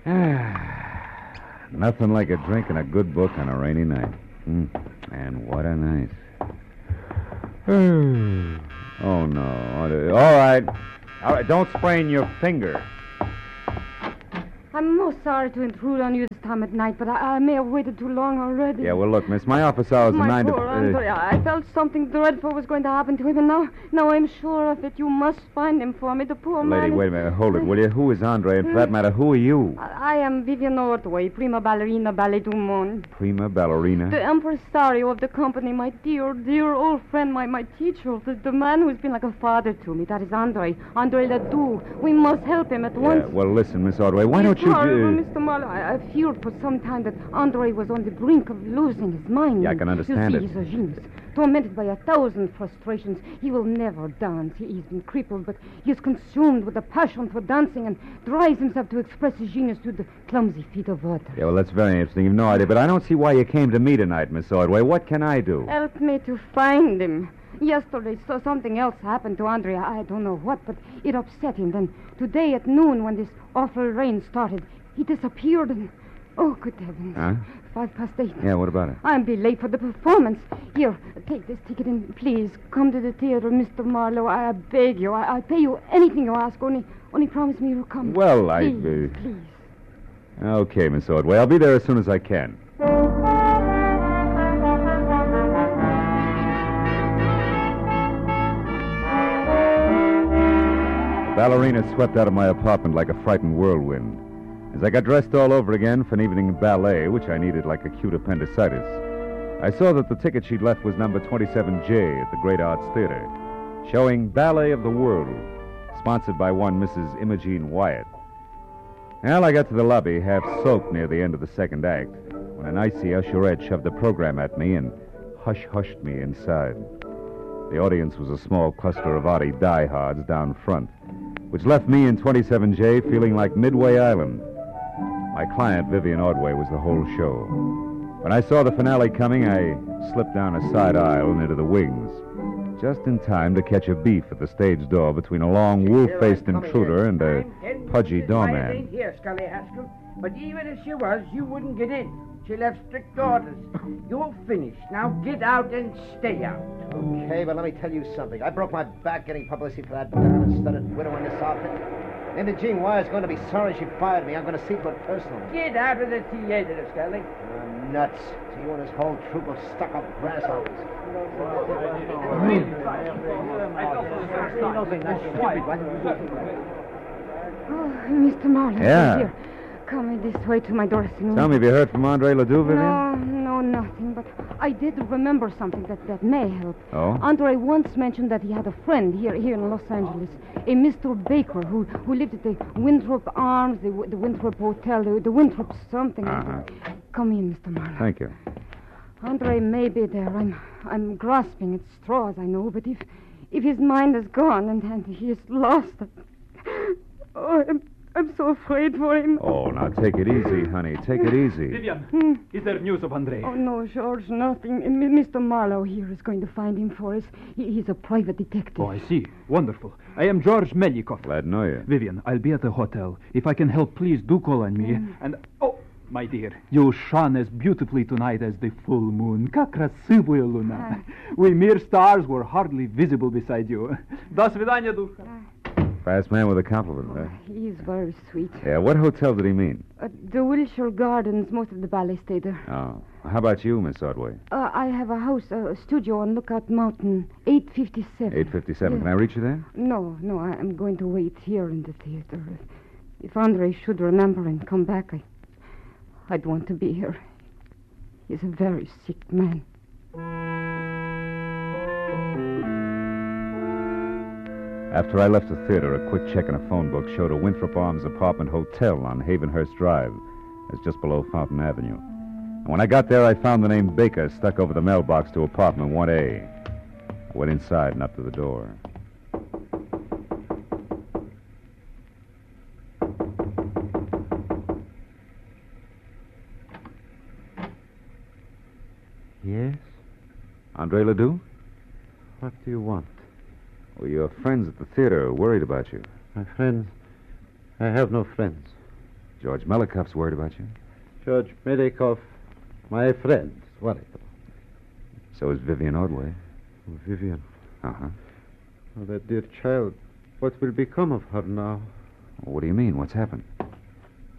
Nothing like a drink and a good book on a rainy night. And what a night. Oh, no. All right. Don't sprain your finger. I'm most sorry to intrude on you this time at night, but I may have waited too long already. Yeah, well, look, miss, my office hours are 9 to... Poor Andre, I felt something dreadful was going to happen to him, and now I'm sure of it. You must find him for me, the poor man. Lady, wait a minute. Hold it, will you? Who is Andre? And for that matter, who are you? I am Vivian Ordway, prima ballerina ballet du monde. Prima ballerina? The impresario of the company, my dear old friend, my teacher, the man who's been like a father to me. That is Andre Ledoux. We must help him at once. Yeah, well, listen, Miss Ordway, why don't you... Mr. Marlowe, I feared for some time that Andre was on the brink of losing his mind. Yeah, I can understand you see, he's a genius. Tormented by 1,000 frustrations. He will never dance. He's been crippled, but he is consumed with a passion for dancing and drives himself to express his genius through the clumsy feet of others. Yeah, well, that's very interesting. You've no idea, but I don't see why you came to me tonight, Miss Ordway. What can I do? Help me to find him. Yesterday, something else happened to Andre. I don't know what, but it upset him. Then today at noon, when this awful rain started, he disappeared and... Oh, good heavens. Huh? 8:05. Yeah, what about it? I'll be late for the performance. Here, take this ticket and please come to the theater, Mr. Marlowe. I beg you. I'll pay you anything you ask. Only promise me you'll come. Well, Please. Okay, Miss Ordway. I'll be there as soon as I can. Ballerina swept out of my apartment like a frightened whirlwind. As I got dressed all over again for an evening ballet, which I needed like acute appendicitis, I saw that the ticket she'd left was number 27J at the Great Arts Theater, showing Ballet of the World, sponsored by one Mrs. Imogene Wyatt. Well, I got to the lobby, half soaked near the end of the second act, when an icy usherette shoved the program at me and hush-hushed me inside. The audience was a small cluster of Artie diehards down front, which left me in 27J feeling like Midway Island. My client, Vivian Ordway, was the whole show. When I saw the finale coming, I slipped down a side aisle and into the wings, just in time to catch a beef at the stage door between a long, wolf-faced intruder and a pudgy doorman. I ain't here, Scully Haskell, but even if she was, you wouldn't get in. She left strict orders. You're finished. Now get out and stay out. Okay, but let me tell you something. I broke my back getting publicity for that diamond-studded widow in this outfit. Imogene Wyatt's going to be sorry she fired me. I'm going to see to it personally. Get out of the theater, Scully. Nuts. To you and this whole troop of stuck-up grasshoppers. Oh, Mr. Marlowe. Yeah. Here. Come this way to my dressing room. Tell me, have you heard from Andre Ledoux, Vivian? No, nothing. But I did remember something that may help. Oh? Andre once mentioned that he had a friend here in Los Angeles, a Mr. Baker, who lived at the Winthrop Arms, the Winthrop Hotel, the Winthrop something. Uh-huh. Come in, Mr. Marlowe. Thank you. Andre may be there. I'm grasping at straws, I know, but if his mind is gone and he is lost, I'm so afraid for him. Oh, now take it easy, honey. Take it easy. Vivian, is there news of Andre? Oh, no, George, nothing. Mr. Marlowe here is going to find him for us. He's a private detective. Oh, I see. Wonderful. I am George Melikov. Glad to know you. Vivian, I'll be at the hotel. If I can help, please do call on me. And, oh, my dear, you shone as beautifully tonight as the full moon. Как красивая луна. We mere stars were hardly visible beside you. До свидания, душа. Fast man with a compliment, huh? He's very sweet. Yeah, what hotel did he mean? The Wilshire Gardens. Most of the ballet stay there. Oh. How about you, Miss Ordway? I have a house, a studio on Lookout Mountain, 857. 857. Yeah. Can I reach you there? No, I'm going to wait here in the theater. If Andre should remember and come back, I'd want to be here. He's a very sick man. After I left the theater, a quick check in a phone book showed a Winthrop Arms apartment hotel on Havenhurst Drive. It's just below Fountain Avenue. And when I got there, I found the name Baker stuck over the mailbox to apartment 1A. I went inside and up to the door. Yes? Andre Ledoux? What do you want? Well, your friends at the theater are worried about you. My friends? I have no friends. George Melikoff's worried about you. George Medikoff, my friend, is worried about So is Vivian Ordway. me. Vivian. Uh-huh. Oh, that dear child. What will become of her now? What do you mean? What's happened?